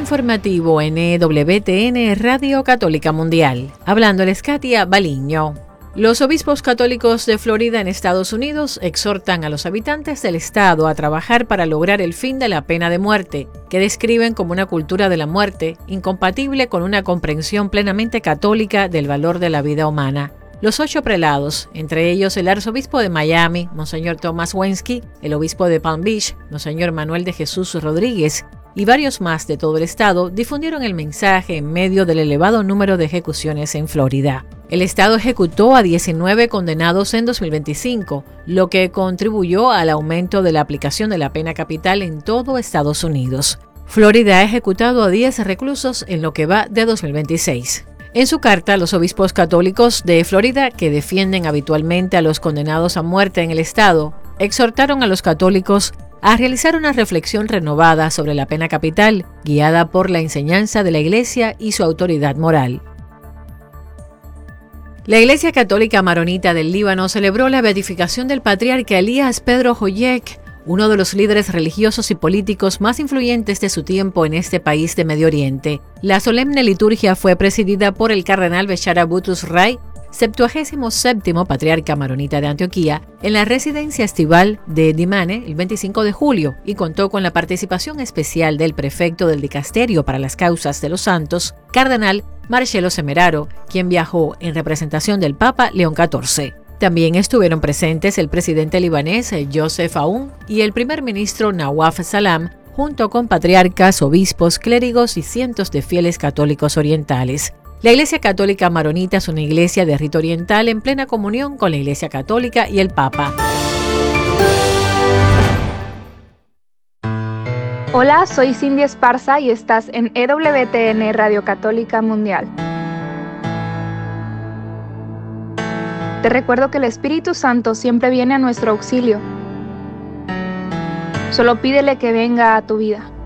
informativo en EWTN Radio Católica Mundial. Hablándoles Katia Baliño. Los obispos católicos de Florida en Estados Unidos exhortan a los habitantes del estado a trabajar para lograr el fin de la pena de muerte, que describen como una cultura de la muerte incompatible con una comprensión plenamente católica del valor de la vida humana. Los 8 prelados, entre ellos el arzobispo de Miami, Monseñor Thomas Wensky, el obispo de Palm Beach, Monseñor Manuel de Jesús Rodríguez, y varios más de todo el estado, difundieron el mensaje en medio del elevado número de ejecuciones en Florida. El estado ejecutó a 19 condenados en 2025, lo que contribuyó al aumento de la aplicación de la pena capital en todo Estados Unidos. Florida ha ejecutado a 10 reclusos en lo que va de 2026. En su carta, los obispos católicos de Florida, que defienden habitualmente a los condenados a muerte en el estado, exhortaron a los católicos a realizar una reflexión renovada sobre la pena capital, guiada por la enseñanza de la Iglesia y su autoridad moral. La Iglesia Católica Maronita del Líbano celebró la beatificación del patriarca Elías Pedro Joyek, uno de los líderes religiosos y políticos más influyentes de su tiempo en este país de Medio Oriente. La solemne liturgia fue presidida por el cardenal Bechara Butrus Ray, 77º patriarca maronita de Antioquía, en la residencia estival de Dimane el 25 de julio y contó con la participación especial del prefecto del Dicasterio para las Causas de los Santos, cardenal Marcello Semeraro, quien viajó en representación del Papa León XIV. También estuvieron presentes el presidente libanés Joseph Aoun y el primer ministro Nawaf Salam, junto con patriarcas, obispos, clérigos y cientos de fieles católicos orientales. La Iglesia Católica Maronita es una iglesia de rito oriental en plena comunión con la Iglesia Católica y el Papa. Hola, soy Cindy Esparza y estás en EWTN Radio Católica Mundial. Te recuerdo que el Espíritu Santo siempre viene a nuestro auxilio. Solo pídele que venga a tu vida.